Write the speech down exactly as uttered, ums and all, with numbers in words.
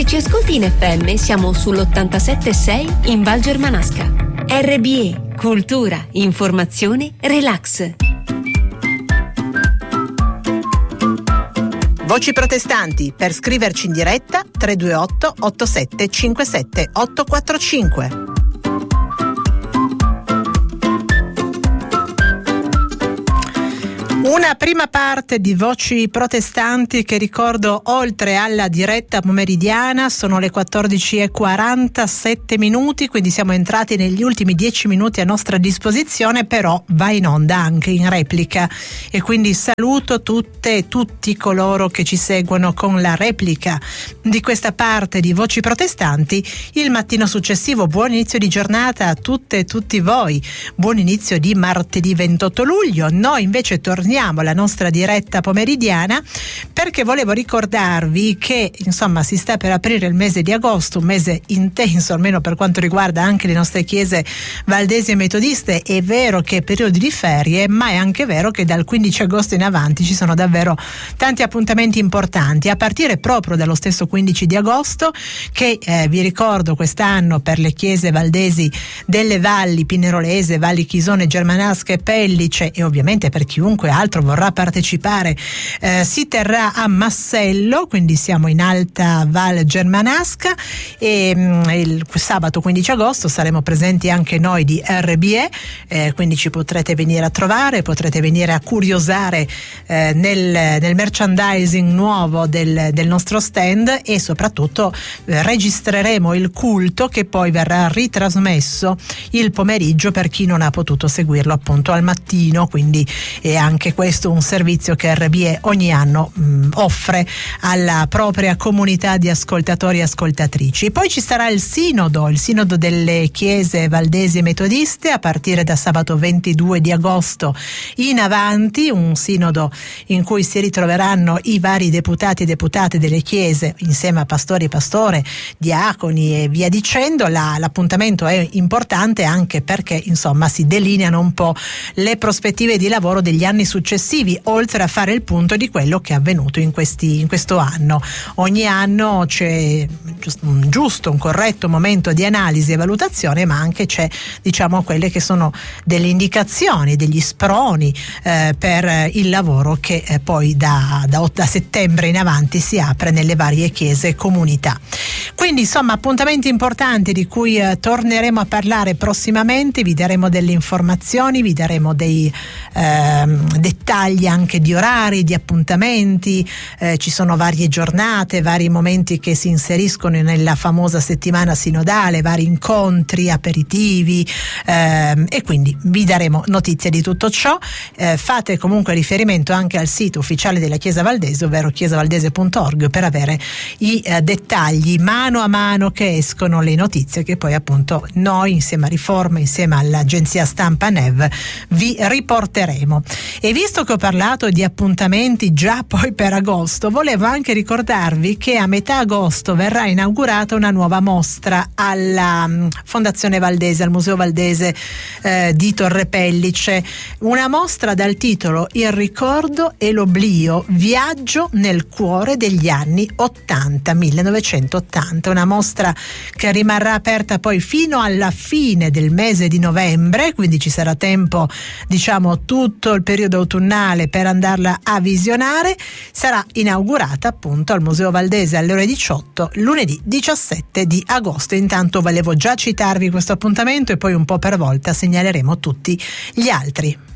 ci ascolti in F M siamo sull'ottantasette virgola sei in Val Germanasca. R B E, cultura, informazione, relax. Voci protestanti, per scriverci in diretta tre due otto otto sette cinque sette otto quattro cinque. Una prima parte di Voci protestanti che ricordo oltre alla diretta pomeridiana sono le quattordici e quarantasette minuti, quindi siamo entrati negli ultimi dieci minuti a nostra disposizione, però va in onda anche in replica e quindi saluto tutte e tutti coloro che ci seguono con la replica di questa parte di Voci protestanti il mattino successivo. Buon inizio di giornata a tutte e tutti voi, buon inizio di martedì ventotto luglio. Noi invece torniamo alla nostra diretta pomeridiana perché volevo ricordarvi che insomma si sta per aprire il mese di agosto, un mese intenso almeno per quanto riguarda anche le nostre chiese valdesi e metodiste. È vero che è periodo di ferie, ma è anche vero che dal quindici agosto in avanti ci sono davvero tanti appuntamenti importanti, a partire proprio dallo stesso quindici di agosto che eh, vi ricordo quest'anno per le chiese valdesi delle valli Pinerolese, Valli Chisone, Germanasca e Pellice, e ovviamente per chiunque altro vorrà partecipare, eh, si terrà a Massello, quindi siamo in Alta Val Germanasca, e mh, il sabato quindici agosto saremo presenti anche noi di R B E, eh, quindi ci potrete venire a trovare, potrete venire a curiosare eh, nel, nel merchandising nuovo del, del nostro stand, e soprattutto eh, registreremo il culto che poi verrà ritrasmesso il pomeriggio per chi non ha potuto seguirlo appunto al mattino, quindi è anche questo un servizio che R B E ogni anno mh, offre alla propria comunità di ascoltatori e ascoltatrici. Poi ci sarà il sinodo, il sinodo delle chiese valdesi e metodiste a partire da sabato ventidue di agosto in avanti, un sinodo in cui si ritroveranno i vari deputati e deputate delle chiese insieme a pastori e pastore, diaconi e via dicendo. La, l'appuntamento è importante anche perché insomma si delineano un po' le prospettive di lavoro degli anni successivi, oltre a fare il punto di quello che è avvenuto in questi in questo anno. Ogni anno c'è un giusto, un corretto momento di analisi e valutazione, ma anche c'è diciamo quelle che sono delle indicazioni, degli sproni eh, per il lavoro che eh, poi da, da, da settembre in avanti si apre nelle varie chiese e comunità. Quindi insomma appuntamenti importanti di cui eh, torneremo a parlare prossimamente, vi daremo delle informazioni, vi daremo dei eh, dettagli anche di orari, di appuntamenti, eh, ci sono varie giornate, vari momenti che si inseriscono nella famosa settimana sinodale, vari incontri, aperitivi, eh, e quindi vi daremo notizie di tutto ciò. Eh, fate comunque riferimento anche al sito ufficiale della Chiesa Valdese, ovvero chiesavaldese punto org, per avere i eh, dettagli mano a mano che escono le notizie che poi appunto noi insieme a Riforma, insieme all'agenzia stampa N E V vi riporteremo. E visto che ho parlato di appuntamenti già poi per agosto, volevo anche ricordarvi che a metà agosto verrà inaugurata una nuova mostra alla um, Fondazione Valdese, al Museo Valdese eh, di Torre Pellice, una mostra dal titolo Il ricordo e l'oblio, viaggio nel cuore degli anni ottanta, millenovecentottanta, una mostra che rimarrà aperta poi fino alla fine del mese di novembre, quindi ci sarà tempo diciamo tutto il periodo autunnale per andarla a visionare. Sarà inaugurata appunto al Museo Valdese alle ore diciotto lunedì diciassette di agosto. Intanto volevo già citarvi questo appuntamento e poi un po' per volta segnaleremo tutti gli altri.